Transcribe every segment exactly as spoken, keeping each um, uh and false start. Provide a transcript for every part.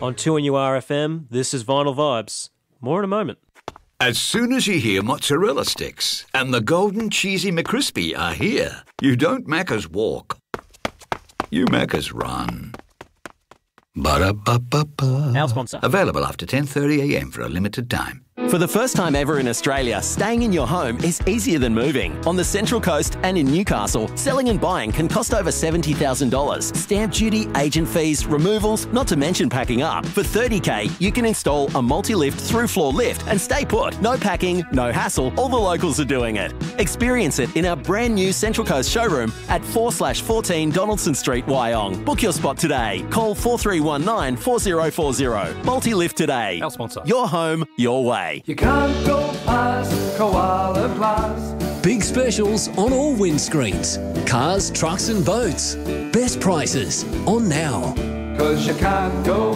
On two N U R F M, this is Vinyl Vibes. More in a moment. As soon as you hear mozzarella sticks and the golden cheesy McCrispy are here, you don't Macca's walk. You Macca's run. Ba-da-ba-ba-ba. Our sponsor. Available after ten thirty a m for a limited time. For the first time ever in Australia, staying in your home is easier than moving. On the Central Coast and in Newcastle, selling and buying can cost over seventy thousand dollars. Stamp duty, agent fees, removals, not to mention packing up. For thirty K, you can install a multi-lift through-floor lift and stay put. No packing, no hassle, all the locals are doing it. Experience it in our brand new Central Coast showroom at four slash fourteen Donaldson Street, Wyong. Book your spot today. Call four three one nine, four zero four zero. Multi-lift today. Our sponsor. Your home, your way. You can't go past Koala Glass. Big specials on all windscreens. Cars, trucks and boats. Best prices on now. Cause you can't go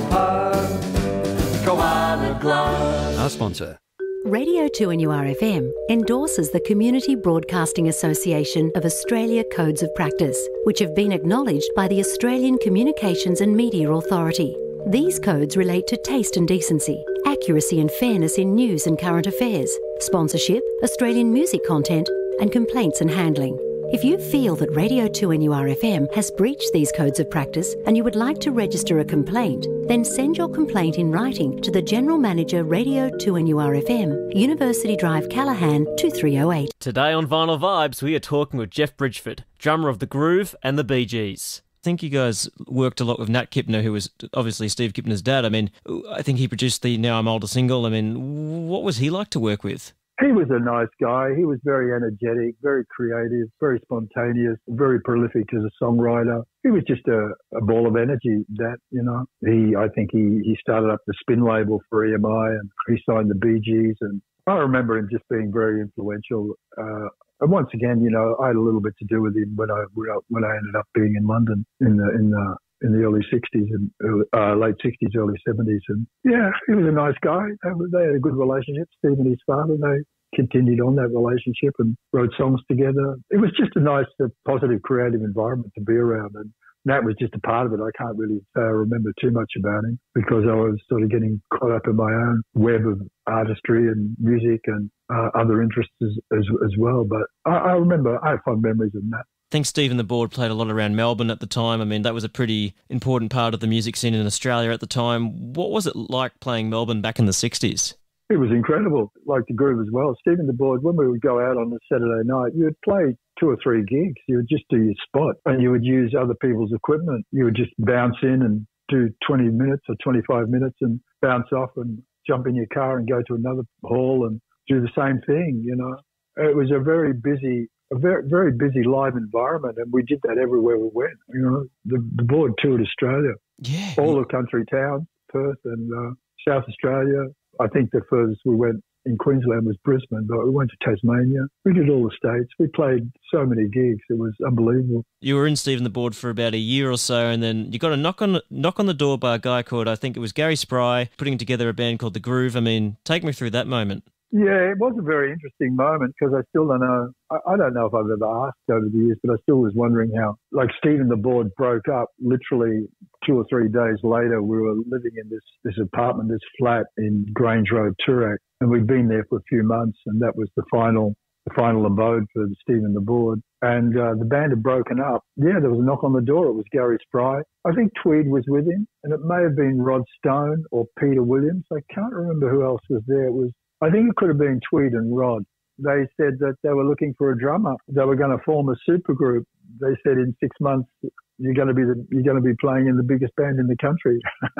past Koala Glass. Our sponsor. Radio two N U R F M endorses the Community Broadcasting Association of Australia Codes of Practice, which have been acknowledged by the Australian Communications and Media Authority. These codes relate to taste and decency, accuracy and fairness in news and current affairs, sponsorship, Australian music content, and complaints and handling. If you feel that Radio two N U R F M has breached these codes of practice and you would like to register a complaint, then send your complaint in writing to the General Manager, Radio two N U R F M, University Drive, Callaghan, two three oh eight. Today on Vinyl Vibes, we are talking with Jeff Bridgford, drummer of The Groove and the Bee Gees. I think you guys worked a lot with Nat Kipner, who was obviously Steve Kipner's dad. I mean, I think he produced the Now I'm Older single. I mean, what was he like to work with? He was a nice guy. He was very energetic, very creative, very spontaneous, very prolific as a songwriter. He was just a, a ball of energy, that, you know. He, I think he, he started up the Spin label for E M I and he signed the Bee Gees. And I remember him just being very influential. Uh, And once again, you know, I had a little bit to do with him when I when I ended up being in London in the in the in the early sixties and early, uh, late sixties, early seventies. And yeah, he was a nice guy. They, they had a good relationship. Steve and his father, they continued on that relationship and wrote songs together. It was just a nice, uh, positive, creative environment to be around. And Nat was just a part of it. I can't really say I remember too much about him because I was sort of getting caught up in my own web of artistry and music and uh, other interests as, as, as well. But I, I remember, I have fond memories of Nat. I think Steve and the Board played a lot around Melbourne at the time. I mean, that was a pretty important part of the music scene in Australia at the time. What was it like playing Melbourne back in the sixties? It was incredible, like The Groove as well. Steve and the Board, when we would go out on a Saturday night, you would play two or three gigs. You would just do your spot and you would use other people's equipment. You would just bounce in and do twenty minutes or twenty-five minutes and bounce off and jump in your car and go to another hall and do the same thing, you know. It was a very busy, a very, very busy live environment, and we did that everywhere we went. You know, the, the Board toured Australia, yeah, all the country towns, Perth and uh, South Australia. I think the furthest we went in Queensland was Brisbane, but we went to Tasmania. We did all the states. We played so many gigs. It was unbelievable. You were in Steve and the Board for about a year or so, and then you got a knock on knock on the door by a guy called, I think it was Gary Spry, putting together a band called The Groove. I mean, take me through that moment. Yeah, it was a very interesting moment because I still don't know. I, I don't know if I've ever asked over the years, but I still was wondering how, like, Steve and the Board broke up literally two or three days later. We were living in this, this apartment, this flat in Grange Road, Toorak, and we'd been there for a few months, and that was the final the final abode for Steve and the Board. And uh, the band had broken up. Yeah, there was a knock on the door. It was Gary Spry. I think Tweed was with him, and it may have been Rod Stone or Peter Williams. I can't remember who else was there. It was, I think it could have been Tweed and Rod. They said that they were looking for a drummer. They were going to form a supergroup. They said in six months you're going to be the, you're going to be playing in the biggest band in the country,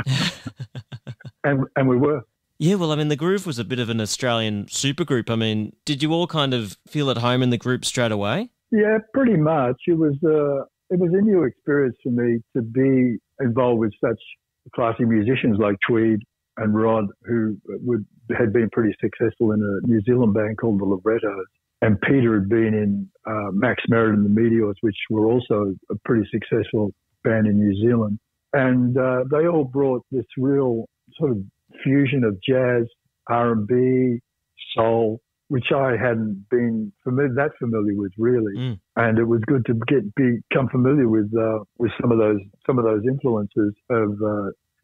and and we were. Yeah, well, I mean, The Groove was a bit of an Australian supergroup. I mean, did you all kind of feel at home in the group straight away? Yeah, pretty much. It was uh, it was a new experience for me to be involved with such classy musicians like Tweed and Rod, who would, had been pretty successful in a New Zealand band called the Librettos. And Peter had been in uh, Max Merritt and the Meteors, which were also a pretty successful band in New Zealand. And uh, they all brought this real sort of fusion of jazz, R and B, soul, which I hadn't been familiar, that familiar with really. Mm. And it was good to get become familiar with uh, with some of those some of those influences of uh,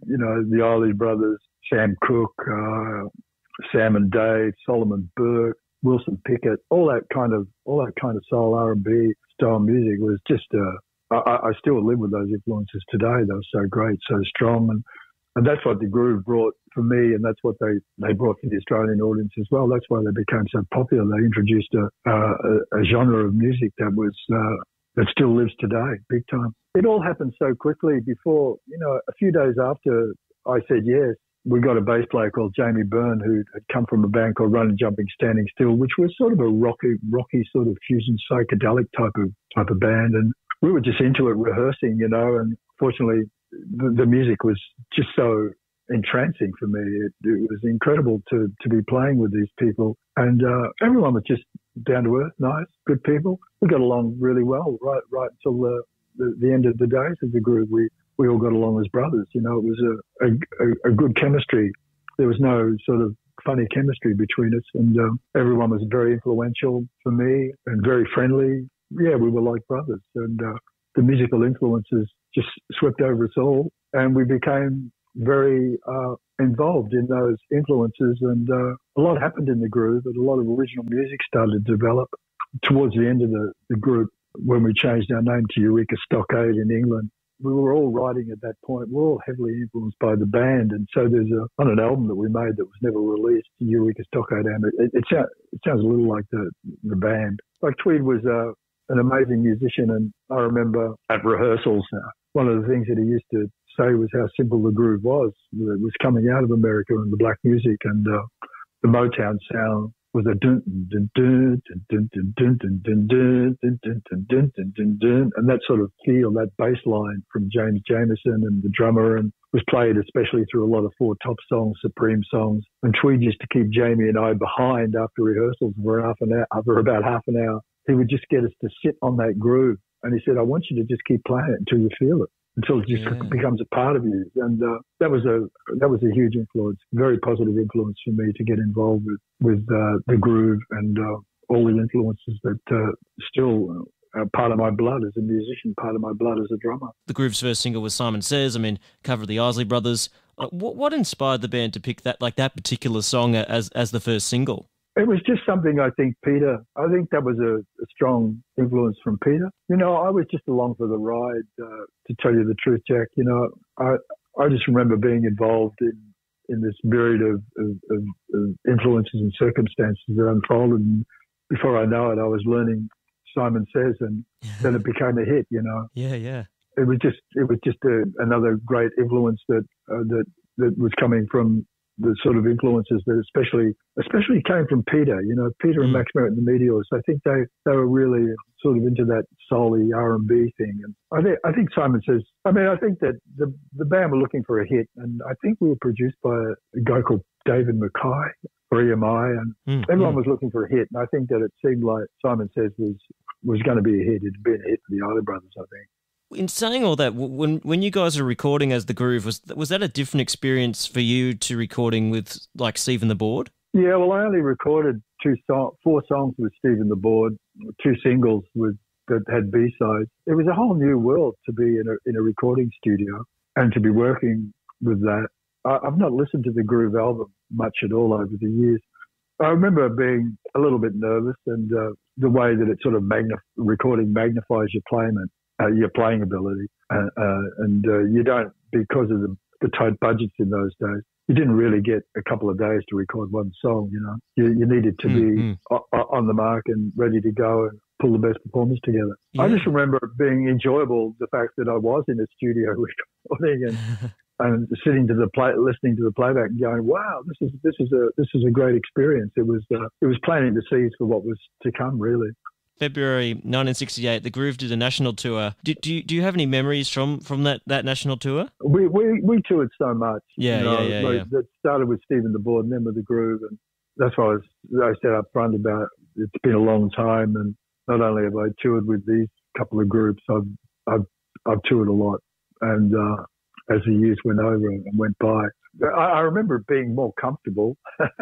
you know, the Isley Brothers, Sam Cooke, uh, Sam and Dave, Solomon Burke, Wilson Pickett, all that kind of all that kind of soul R and B style music was just. Uh, I, I still live with those influences today. They were so great, so strong, and and that's what the groove brought for me, and that's what they, they brought for the Australian audience as well. That's why they became so popular. They introduced a a, a genre of music that was uh, that still lives today, big time. It all happened so quickly. Before, you know, a few days after I said yes, we got a bass player called Jamie Byrne who had come from a band called Running, Jumping, Standing Still, which was sort of a rocky, rocky sort of fusion psychedelic type of type of band, and we were just into it, rehearsing, you know. And fortunately, the, the music was just so entrancing for me. It, it was incredible to to be playing with these people, and uh, everyone was just down to earth, nice, good people. We got along really well, right, right until the the, the end of the days of the group. We we all got along as brothers. You know, it was a a, a good chemistry. There was no sort of funny chemistry between us, and um, everyone was very influential for me and very friendly. Yeah, we were like brothers, and uh, the musical influences just swept over us all, and we became very uh, involved in those influences, and uh, a lot happened in the groove, and a lot of original music started to develop towards the end of the, the group when we changed our name to Eureka Stockade in England. We were all writing at that point. We're all heavily influenced by the band, and so there's a on an album that we made that was never released, Eureka Stockade. It, it, it, sounds, it sounds a little like the the band. Like Tweed was uh, an amazing musician, and I remember at rehearsals, uh, one of the things that he used to say was how simple the groove was. It was coming out of America and the black music, and uh, the Motown sound was a dun dun dun dun dun dun dun dun dun dun dun dun dun dun dun dun, and that sort of feel, that bass line from James Jamerson and the drummer, and was played especially through a lot of Four Top songs, Supreme songs. And Tweed used to keep Jamie and I behind after rehearsals for half an hour, for about half an hour. He would just get us to sit on that groove, and he said, "I want you to just keep playing it until you feel it, until it just yeah. becomes a part of you." And uh, that was a that was a huge influence, very positive influence for me to get involved with with uh, the groove and uh, all the influences that uh, still are part of my blood as a musician, part of my blood as a drummer. The Groove's first single was Simon Says. I mean, cover of the Isley Brothers. What, what inspired the band to pick that like that particular song as as the first single? It was just something I think Peter, I think that was a, a strong influence from Peter. You know, I was just along for the ride, uh, to tell you the truth, Jack. You know, I I just remember being involved in, in this myriad of, of, of, of influences and circumstances that unfolded. And before I know it, I was learning Simon Says, and then it became a hit, you know. Yeah, yeah. It was just it was just a, another great influence that uh, that that was coming from the sort of influences that especially especially came from Peter. You know, Peter mm. and Max Merritt and the Meteors. I think they, they were really sort of into that soul-y R and B thing. And I think I think Simon Says. I mean, I think that the the band were looking for a hit, and I think we were produced by a, a guy called David Mackay for E M I, and mm. everyone mm. was looking for a hit. And I think that it seemed like Simon Says was was going to be a hit. It'd been a hit for the Isley Brothers, I think. In saying all that, when when you guys are recording as the Groove, was was that a different experience for you to recording with like Steve and the Board? Yeah, well, I only recorded two song, four songs with Steve and the Board, two singles with that had B sides. It was a whole new world to be in a in a recording studio and to be working with that. I, I've not listened to the Groove album much at all over the years. I remember being a little bit nervous, and uh, the way that it sort of magnif- recording magnifies your playing. Uh, your playing ability, uh, uh, and uh, you don't, because of the, the tight budgets in those days, you didn't really get a couple of days to record one song. You know, you, you needed to mm-hmm. be o- on the mark and ready to go and pull the best performance together. Yeah. I just remember it being enjoyable, the fact that I was in a studio recording and and sitting to the play, listening to the playback, and going, "Wow, this is this is a this is a great experience." It was uh, it was planting the seeds for what was to come, really. February nineteen sixty-eight, the Groove did a national tour. Do, do, you, do you have any memories from, from that, that national tour? We, we we toured so much. Yeah, you know, yeah, yeah, like, yeah. That started with Steve and the Board and then with the Groove. And that's why I, was, I said up front about it's been a long time. And not only have I toured with these couple of groups, I've I've, I've toured a lot. And uh, as the years went over and went by, I, I remember being more comfortable.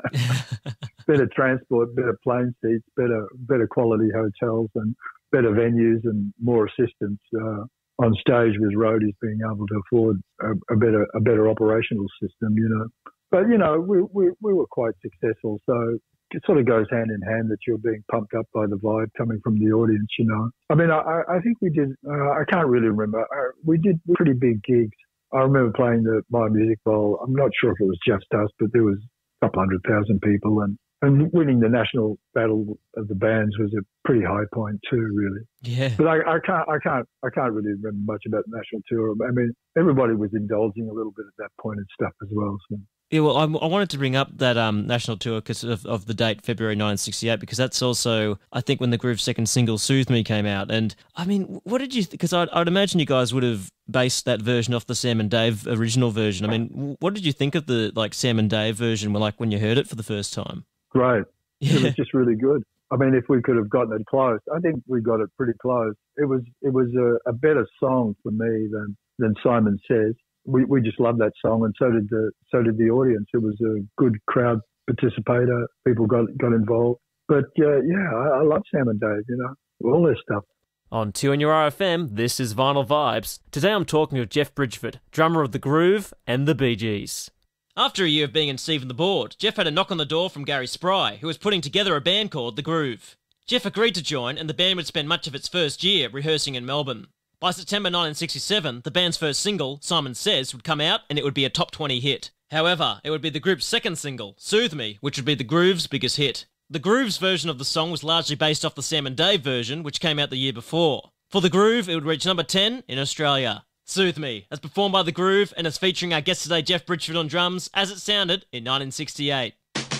Better transport, better plane seats, better better quality hotels, and better venues, and more assistance uh, on stage with roadies being able to afford a, a better a better operational system, you know. But, you know, we, we, we were quite successful. So it sort of goes hand in hand that you're being pumped up by the vibe coming from the audience, you know. I mean, I, I think we did, uh, I can't really remember. Uh, we did pretty big gigs. I remember playing the My Music Bowl. I'm not sure if it was just us, but there was a couple hundred thousand people. And, and winning the national battle of the bands was a pretty high point too, really. Yeah. But I, I can't, I can't, I can't really remember much about the national tour. I mean, everybody was indulging a little bit at that point and stuff as well. So. Yeah, well, I, I wanted to bring up that um, national tour because of, of the date, February nineteen sixty-eight, because that's also, I think, when the Groove's second single, Soothe Me, came out. And, I mean, what did you... Because I'd, I'd imagine you guys would have based that version off the Sam and Dave original version. I mean, what did you think of the, like, Sam and Dave version, like, when you heard it for the first time? Great. Yeah. It was just really good. I mean, if we could have gotten it close, I think we got it pretty close. It was it was a, a better song for me than, than Simon Says. We we just loved that song, and so did the so did the audience. It was a good crowd participator. People got got involved. But uh, yeah, I, I love Sam and Dave. You know, all their stuff. On two N U R F M, this is Vinyl Vibes. Today I'm talking with Jeff Bridgford, drummer of The Groove and the Bee Gees. After a year of being in Steve and the Board, Jeff had a knock on the door from Gary Spry, who was putting together a band called The Groove. Jeff agreed to join, and the band would spend much of its first year rehearsing in Melbourne. By September nineteen sixty-seven, the band's first single, Simon Says, would come out and it would be a top twenty hit. However, it would be the group's second single, Soothe Me, which would be the Groove's biggest hit. The Groove's version of the song was largely based off the Sam and Dave version, which came out the year before. For the Groove, it would reach number ten in Australia. Soothe Me, as performed by The Groove and as featuring our guest today, Jeff Bridgford, on drums, as it sounded in nineteen sixty-eight.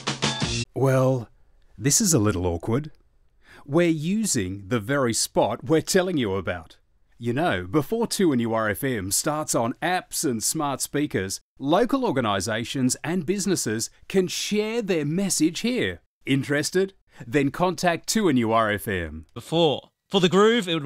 Well, this is a little awkward. We're using the very spot we're telling you about. You know, before two N U R F M starts on apps and smart speakers, local organisations and businesses can share their message here. Interested? Then contact two N U R F M. Before. For The Groove, it would